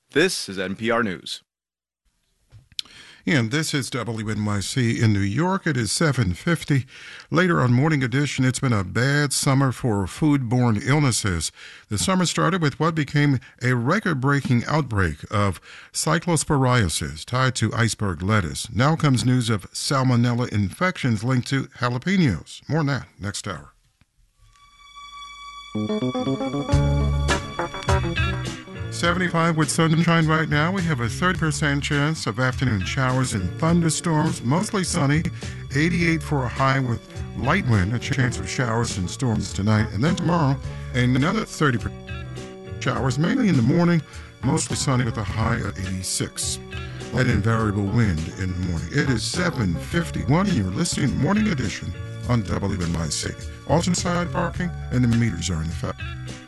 This is NPR News. And this is WNYC in New York. It is 7:50. Later on Morning Edition, it's been a bad summer for foodborne illnesses. The summer started with what became a record-breaking outbreak of cyclosporiasis tied to iceberg lettuce. Now comes news of salmonella infections linked to jalapenos. More on that next hour. 75 with sunshine right now. We have a 30% chance of afternoon showers and thunderstorms, mostly sunny. 88 for a high with light wind, a chance of showers and storms tonight. And then tomorrow, another 30% showers, mainly in the morning, mostly sunny with a high of 86. And variable wind in the morning. It is 7:51 and you're listening to Morning Edition on WNYC. Alternate side parking and the meters are in effect.